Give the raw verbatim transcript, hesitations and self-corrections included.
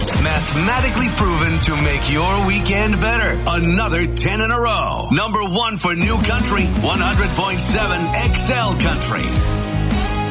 Mathematically proven to make your weekend better. Another ten in a row. Number one for New Country, one hundred point seven X L Country.